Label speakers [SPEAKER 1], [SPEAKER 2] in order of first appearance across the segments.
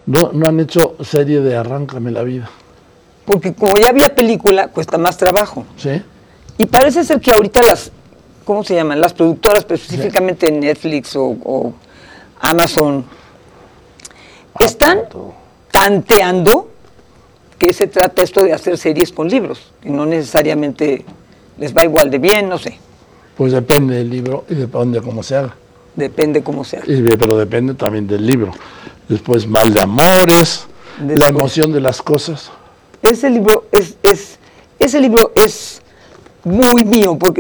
[SPEAKER 1] No han hecho serie de Arráncame la vida.
[SPEAKER 2] Porque como ya había película, cuesta más trabajo.
[SPEAKER 1] ¿Sí?
[SPEAKER 2] Y parece ser que ahorita ¿cómo se llaman? Las productoras, pero específicamente Netflix o Amazon, están tanteando que se trata esto de hacer series con libros, y no necesariamente les va igual de bien, no sé.
[SPEAKER 1] Pues depende del libro y depende cómo se haga.
[SPEAKER 2] Depende cómo sea.
[SPEAKER 1] Pero depende también del libro. Después, Mal de Amores, La emoción de las cosas.
[SPEAKER 2] Ese libro es muy mío, porque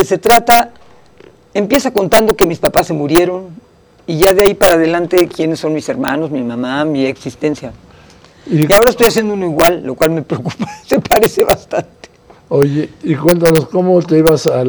[SPEAKER 2] empieza contando que mis papás se murieron, y ya de ahí para adelante quiénes son mis hermanos, mi mamá, mi existencia. Y ahora estoy haciendo uno igual, lo cual me preocupa, se parece bastante.
[SPEAKER 1] Oye, y cuéntanos, ¿cómo te ibas a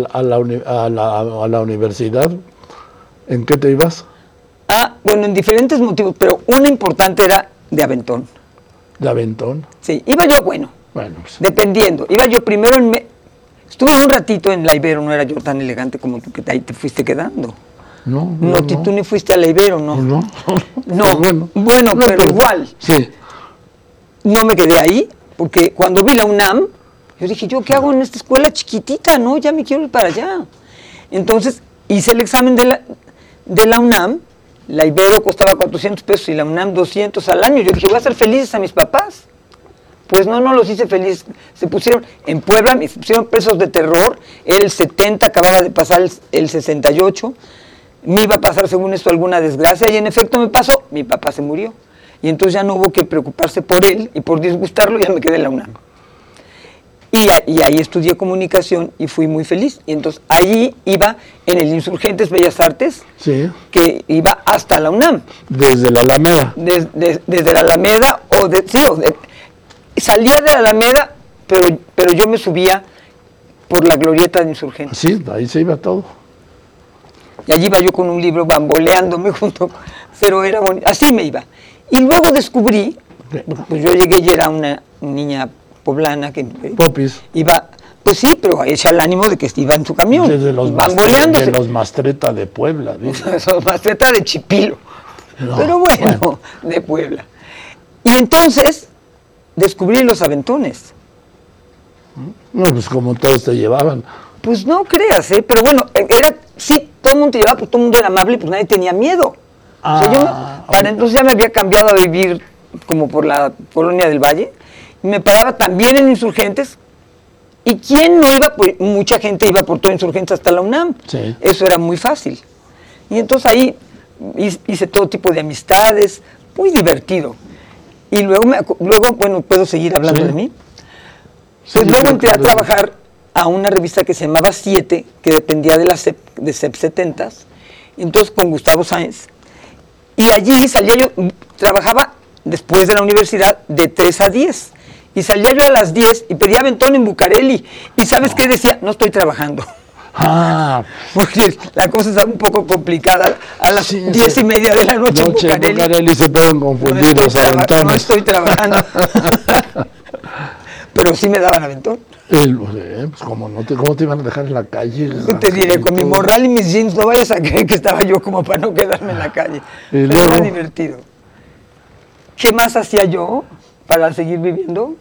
[SPEAKER 1] la universidad? ¿En qué te ibas?
[SPEAKER 2] Bueno, en diferentes motivos, pero una importante era de aventón.
[SPEAKER 1] ¿De aventón?
[SPEAKER 2] Sí, iba yo, bueno, pues, dependiendo. Iba yo primero estuve un ratito en la Ibero, no era yo tan elegante como tú, que ahí te fuiste quedando.
[SPEAKER 1] No,
[SPEAKER 2] tú ni fuiste a la Ibero, ¿no?
[SPEAKER 1] No.
[SPEAKER 2] Bueno, pero igual.
[SPEAKER 1] Sí.
[SPEAKER 2] No me quedé ahí, porque cuando vi la UNAM, yo dije, ¿yo qué hago en esta escuela chiquitita? No, ya me quiero ir para allá. Entonces, hice el examen de la UNAM, la Ibero costaba 400 pesos y la UNAM 200 al año. Yo dije, voy a hacer felices a mis papás. Pues no los hice felices. Se pusieron en Puebla, me pusieron presos de terror. Era el 70, acababa de pasar el 68. Me iba a pasar, según esto, alguna desgracia. Y en efecto me pasó. Mi papá se murió. Y entonces ya no hubo que preocuparse por él. Y por disgustarlo ya me quedé en la UNAM. Y ahí estudié comunicación y fui muy feliz. Y entonces allí iba en el Insurgentes Bellas Artes,
[SPEAKER 1] sí,
[SPEAKER 2] que iba hasta la UNAM.
[SPEAKER 1] Desde la Alameda.
[SPEAKER 2] Desde la Alameda, salía de la Alameda, pero yo me subía por la glorieta de Insurgentes.
[SPEAKER 1] Sí, ahí se iba todo.
[SPEAKER 2] Y allí iba yo con un libro bamboleándome pero era bonito, así me iba. Y luego descubrí, pues yo llegué y era una niña poblana que
[SPEAKER 1] Popis.
[SPEAKER 2] Iba, pues sí, pero hecha el ánimo de que iba en su camión, bamboleándose.
[SPEAKER 1] De los Mastreta de Puebla.
[SPEAKER 2] Los Mastreta de Chipilo, pero bueno, de Puebla. Y entonces descubrí los aventones.
[SPEAKER 1] No, pues como todos te llevaban.
[SPEAKER 2] Pues no creas, pero bueno, sí, todo el mundo te llevaba, pues todo el mundo era amable, pues nadie tenía miedo. O sea, entonces ya me había cambiado a vivir como por la Colonia del Valle, y me paraba también en Insurgentes, y ¿quién no iba? Pues mucha gente iba por todo Insurgentes hasta la UNAM,
[SPEAKER 1] sí.
[SPEAKER 2] Eso era muy fácil. Y entonces ahí hice todo tipo de amistades, muy divertido. Y luego, bueno, ¿puedo seguir hablando de mí? Pues luego entré a trabajar a una revista que se llamaba 7, que dependía de CEP 70s, entonces con Gustavo Sáenz. Y allí trabajaba después de la universidad de 3 a 10. Y salía yo a las 10 y pedía aventón en Bucareli. ¿Y sabes qué decía? No estoy trabajando. Porque la cosa está un poco complicada. A las 10:30 de la noche en
[SPEAKER 1] Bucareli se pueden confundir los aventones.
[SPEAKER 2] No estoy trabajando. Pero sí me daban aventón.
[SPEAKER 1] Pues ¿cómo te iban a dejar en la calle?
[SPEAKER 2] Te diré, con mi morral y mis jeans, no vayas a creer que estaba yo como para no quedarme en la calle. Pero era divertido. ¿Qué más hacía yo para seguir viviendo?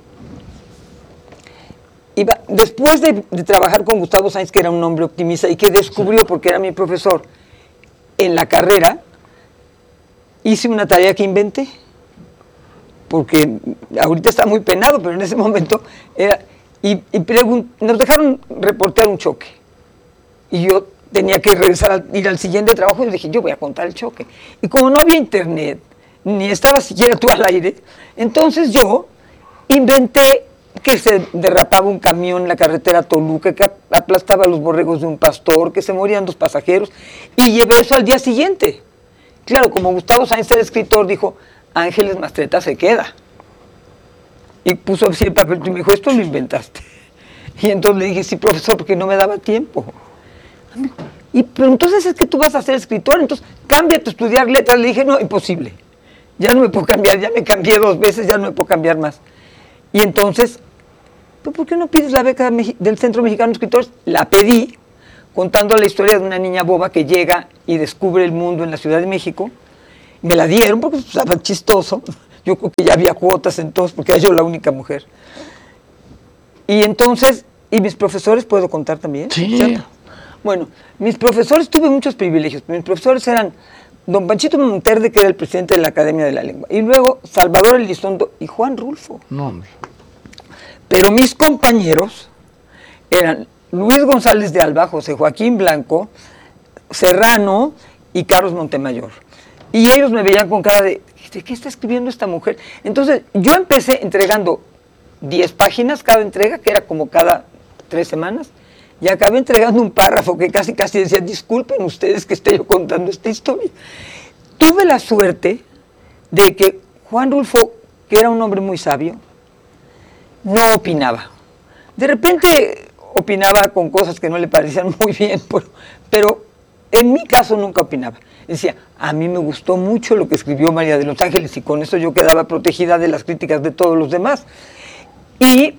[SPEAKER 2] Después de trabajar con Gustavo Sáenz, que era un hombre optimista y que descubrió, porque era mi profesor, en la carrera, hice una tarea que inventé. Porque ahorita está muy penado, pero en ese momento era... nos dejaron reportear un choque. Y yo tenía que ir al siguiente trabajo y dije, yo voy a contar el choque. Y como no había internet, ni estaba siquiera tú al aire, entonces yo inventé que se derrapaba un camión en la carretera Toluca, que aplastaba los borregos de un pastor, que se morían 2 pasajeros, y llevé eso al día siguiente. Claro, como Gustavo Sáenz era escritor, dijo, Ángeles Mastreta se queda. Y puso así el papel y me dijo, esto lo inventaste. Y entonces le dije, sí, profesor, porque no me daba tiempo. Pero entonces es que tú vas a ser escritor, entonces cámbiate a estudiar letras. Le dije, no, imposible. Ya no me puedo cambiar, ya me cambié 2 veces, ya no me puedo cambiar más. Y entonces, ¿por qué no pides la beca del Centro Mexicano de Escritores? La pedí, contando la historia de una niña boba que llega y descubre el mundo en la Ciudad de México. Me la dieron porque estaba chistoso. Yo creo que ya había cuotas en todos, porque era yo la única mujer. Y entonces, ¿y mis profesores puedo contar también?
[SPEAKER 1] Sí.
[SPEAKER 2] ¿Cierto? Bueno, mis profesores, tuve muchos privilegios. Mis profesores eran don Panchito Monterde, que era el presidente de la Academia de la Lengua, y luego Salvador Elizondo y Juan Rulfo.
[SPEAKER 1] No, hombre.
[SPEAKER 2] Pero mis compañeros eran Luis González de Alba, José Joaquín Blanco, Serrano y Carlos Montemayor. Y ellos me veían con cara ¿de qué está escribiendo esta mujer? Entonces, yo empecé entregando 10 páginas cada entrega, que era como cada 3 semanas, y acabé entregando un párrafo que casi decía, disculpen ustedes que estoy yo contando esta historia. Tuve la suerte de que Juan Rulfo, que era un hombre muy sabio, no opinaba. De repente opinaba con cosas que no le parecían muy bien, pero en mi caso nunca opinaba. Decía, a mí me gustó mucho lo que escribió María de los Ángeles y con eso yo quedaba protegida de las críticas de todos los demás. Y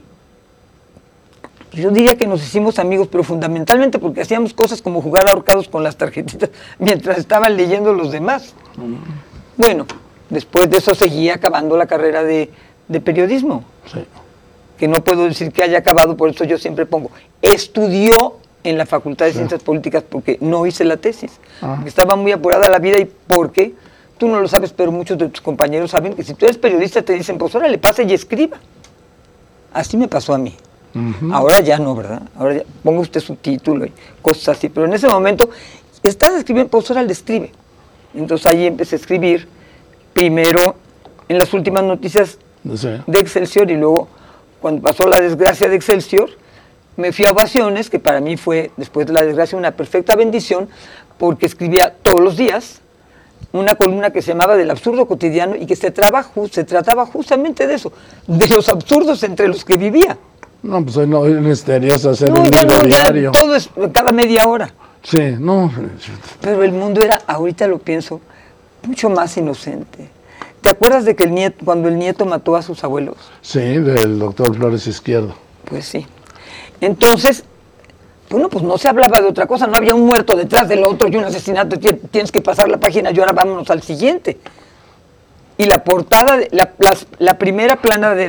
[SPEAKER 2] yo diría que nos hicimos amigos, pero fundamentalmente porque hacíamos cosas como jugar ahorcados con las tarjetitas mientras estaban leyendo los demás. Bueno, después de eso seguí acabando la carrera de periodismo.
[SPEAKER 1] Sí.
[SPEAKER 2] Que no puedo decir que haya acabado, por eso yo siempre pongo, estudió en la Facultad de Ciencias Políticas porque no hice la tesis. Estaba muy apurada la vida y porque, tú no lo sabes, pero muchos de tus compañeros saben que si tú eres periodista te dicen, pues órale, pase y escriba. Así me pasó a mí. Ahora ya no, ¿verdad? Ahora ya ponga usted su título y cosas así, pero en ese momento, estás escribiendo, pues órale, escribe. Entonces ahí empecé a escribir, primero en las últimas noticias de Excelsior y luego, cuando pasó la desgracia de Excelsior, me fui a Ovaciones, que para mí fue, después de la desgracia, una perfecta bendición, porque escribía todos los días una columna que se llamaba Del Absurdo Cotidiano y que se trataba justamente de eso, de los absurdos entre los que vivía.
[SPEAKER 1] No, pues hoy no necesitarías hacer un libro diario.
[SPEAKER 2] Todo es cada media hora.
[SPEAKER 1] Sí, no.
[SPEAKER 2] Pero el mundo era, ahorita lo pienso, mucho más inocente. ¿Te acuerdas de que cuando el nieto mató a sus abuelos?
[SPEAKER 1] Sí, del doctor Flores Izquierdo.
[SPEAKER 2] Pues sí. Entonces, bueno, pues no se hablaba de otra cosa, no había un muerto detrás del otro y un asesinato, tienes que pasar la página y ahora vámonos al siguiente. Y la portada, la primera plana de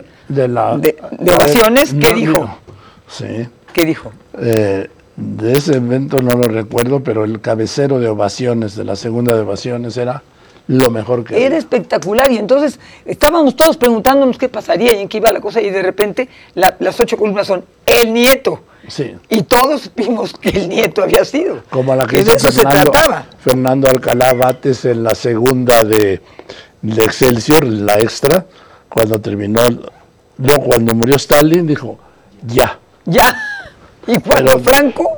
[SPEAKER 2] Ovaciones, ¿qué dijo?
[SPEAKER 1] Sí.
[SPEAKER 2] ¿Qué dijo?
[SPEAKER 1] De ese evento no lo recuerdo, pero el cabecero de Ovaciones, de la segunda de Ovaciones, era lo mejor que
[SPEAKER 2] era espectacular, y entonces estábamos todos preguntándonos qué pasaría y en qué iba la cosa, y de repente las 8 columnas son el nieto.
[SPEAKER 1] Sí.
[SPEAKER 2] Y todos vimos que el nieto había sido.
[SPEAKER 1] Como la que
[SPEAKER 2] de eso se trataba.
[SPEAKER 1] Fernando Alcalá Bates en la segunda de Excelsior, la extra, cuando terminó, luego cuando murió Stalin, dijo, ya.
[SPEAKER 2] Ya. Y cuando Franco...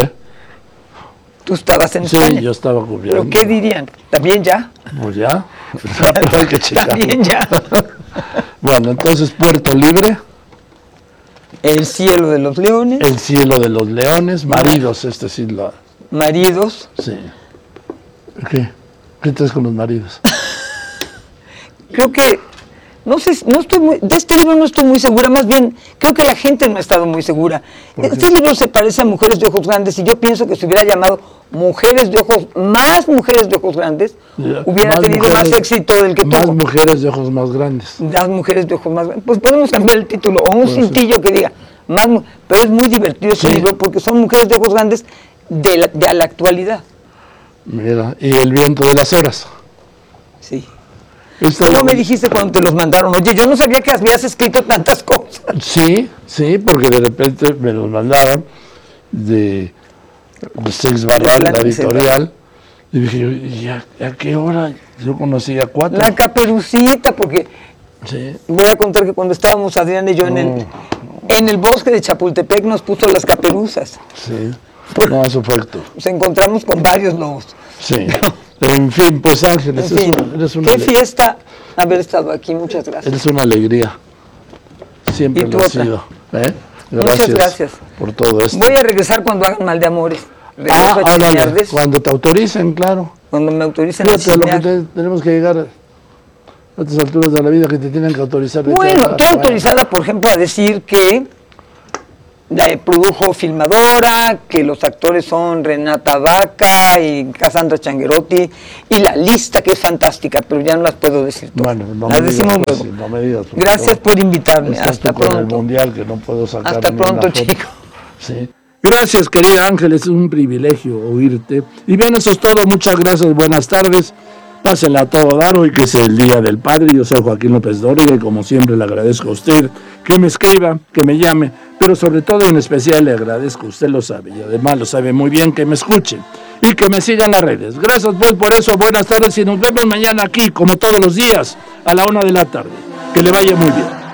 [SPEAKER 2] Tú estabas en España.
[SPEAKER 1] Sí, yo estaba cubriendo.
[SPEAKER 2] ¿Pero qué dirían? ¿También ya?
[SPEAKER 1] Pues ya. Hay que checar.
[SPEAKER 2] También ya.
[SPEAKER 1] Bueno, entonces Puerto Libre.
[SPEAKER 2] El cielo de los leones.
[SPEAKER 1] El cielo de los leones. Maridos,
[SPEAKER 2] Maridos.
[SPEAKER 1] Sí. ¿Qué? ¿Qué traes con los maridos?
[SPEAKER 2] Creo que... No sé, de este libro no estoy muy segura, más bien creo que la gente no ha estado muy segura. Este libro se parece a Mujeres de Ojos Grandes y yo pienso que se hubiera llamado Mujeres de Ojos Grandes, hubiera tenido más éxito del que tuvo.
[SPEAKER 1] Más mujeres de ojos más grandes.
[SPEAKER 2] Las mujeres de ojos más grandes. Pues podemos cambiar el título o un cintillo que diga, pero es muy divertido este libro porque son mujeres de ojos grandes de la actualidad.
[SPEAKER 1] Mira, y El viento de las horas.
[SPEAKER 2] Sí. ¿Cómo me dijiste cuando te los mandaron? Oye, yo no sabía que habías escrito tantas cosas.
[SPEAKER 1] Sí, porque de repente me los mandaron de Seix Barral, la editorial, y dije, ¿a qué hora? Yo conocía 4.
[SPEAKER 2] La Caperucita, porque voy a contar que cuando estábamos Adrián y yo en el bosque de Chapultepec nos puso las caperuzas.
[SPEAKER 1] Sí, no, eso fue acto.
[SPEAKER 2] Nos encontramos con varios lobos.
[SPEAKER 1] Sí. En fin, pues Ángeles, eres una
[SPEAKER 2] qué fiesta haber estado aquí, muchas gracias.
[SPEAKER 1] Eres una alegría, siempre lo has sido.
[SPEAKER 2] Muchas gracias
[SPEAKER 1] por todo esto.
[SPEAKER 2] Voy a regresar cuando hagan Mal de Amores.
[SPEAKER 1] Cuando te autoricen, claro.
[SPEAKER 2] Cuando me autoricen
[SPEAKER 1] a chismear. Tenemos que llegar a estas alturas de la vida que te tienen que autorizar.
[SPEAKER 2] Bueno, estoy autorizada, por ejemplo, a decir que la produjo Filmadora, que los actores son Renata Vaca y Cassandra Changuerotti, y la lista que es fantástica, pero ya no las puedo decir todas.
[SPEAKER 1] Bueno, no
[SPEAKER 2] las
[SPEAKER 1] me
[SPEAKER 2] decimos
[SPEAKER 1] digas,
[SPEAKER 2] luego.
[SPEAKER 1] no me digas,
[SPEAKER 2] Gracias por invitarme.
[SPEAKER 1] Estás
[SPEAKER 2] Hasta
[SPEAKER 1] tú con
[SPEAKER 2] pronto.
[SPEAKER 1] el mundial que no puedo sacar.
[SPEAKER 2] Hasta
[SPEAKER 1] ni una
[SPEAKER 2] pronto,
[SPEAKER 1] foto.
[SPEAKER 2] chico.
[SPEAKER 1] Sí. Gracias, querida Ángeles, es un privilegio oírte. Y bien, eso es todo. Muchas gracias, buenas tardes. Pásenla a todo dar hoy, que es el Día del Padre. Yo soy Joaquín López Dóriga y como siempre le agradezco a usted que me escriba, que me llame, pero sobre todo en especial le agradezco, usted lo sabe y además lo sabe muy bien, que me escuche y que me siga en las redes. Gracias pues por eso, buenas tardes y nos vemos mañana aquí, como todos los días, a la 1 de la tarde. Que le vaya muy bien.